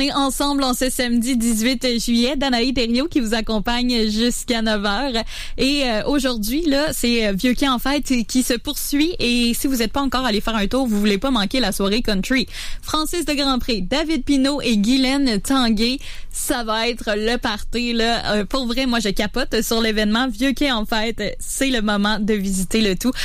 Ensemble en ce samedi 18 juillet, Danaï Thériault qui vous accompagne jusqu'à 9h. Et aujourd'hui, là, c'est Vieux Quai en fête qui se poursuit. Et si vous n'êtes pas encore allé faire un tour, vous voulez pas manquer la soirée country. Francis de Grandpré, David Pinault et Guylaine Tanguay, ça va être le party, là. Pour vrai, moi, je capote sur l'événement. Vieux Quai en fête, c'est le moment de visiter le tout.